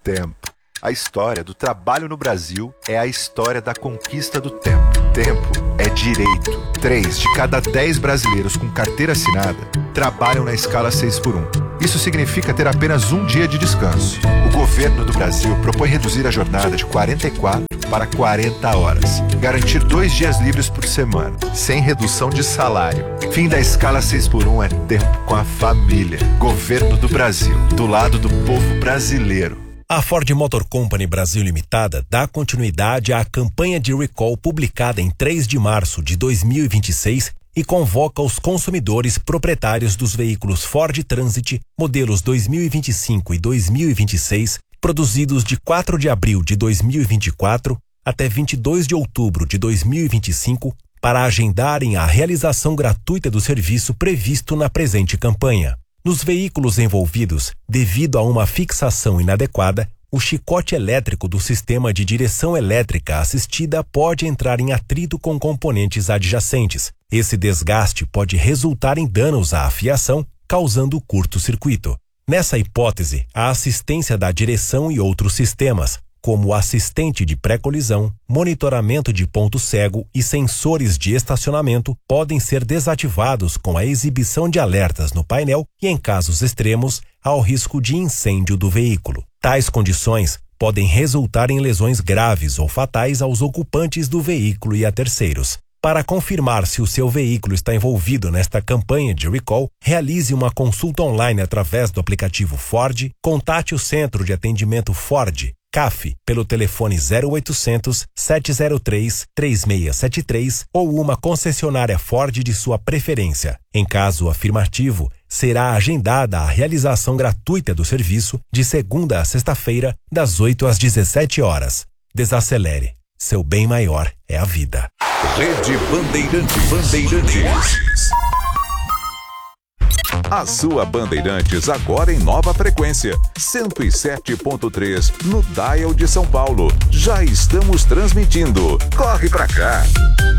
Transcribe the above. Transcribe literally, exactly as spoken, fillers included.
tempo. A história do trabalho no Brasil é a história da conquista do tempo. Tempo é direito. Três de cada dez brasileiros com carteira assinada trabalham na escala seis por um. Isso significa ter apenas um dia de descanso. O governo do Brasil propõe reduzir a jornada de quarenta e quatro para quarenta horas. Garantir dois dias livres por semana, sem redução de salário. Fim da escala seis por um é tempo com a família. Governo do Brasil, do lado do povo brasileiro. A Ford Motor Company Brasil Limitada dá continuidade à campanha de recall publicada em três de março de dois mil e vinte e seis e convoca os consumidores proprietários dos veículos Ford Transit, modelos dois mil e vinte e cinco e dois mil e vinte e seis, produzidos de quatro de abril de dois mil e vinte e quatro até vinte e dois de outubro de dois mil e vinte e cinco, para agendarem a realização gratuita do serviço previsto na presente campanha. Nos veículos envolvidos, devido a uma fixação inadequada, o chicote elétrico do sistema de direção elétrica assistida pode entrar em atrito com componentes adjacentes. Esse desgaste pode resultar em danos à fiação, causando curto-circuito. Nessa hipótese, a assistência da direção e outros sistemas, como o assistente de pré-colisão, monitoramento de ponto cego e sensores de estacionamento, podem ser desativados com a exibição de alertas no painel e, em casos extremos, ao risco de incêndio do veículo. Tais condições podem resultar em lesões graves ou fatais aos ocupantes do veículo e a terceiros. Para confirmar se o seu veículo está envolvido nesta campanha de recall, realize uma consulta online através do aplicativo Ford, contate o Centro de Atendimento Ford, C A F, pelo telefone zero oitocentos, sete zero três, três seis sete três ou uma concessionária Ford de sua preferência. Em caso afirmativo, será agendada a realização gratuita do serviço de segunda a sexta-feira, das oito às dezessete horas. Desacelere. Seu bem maior é a vida. Rede Bandeirantes. Bandeirantes. A sua Bandeirantes agora em nova frequência, cento e sete ponto três no dial de São Paulo. Já estamos transmitindo. Corre pra cá.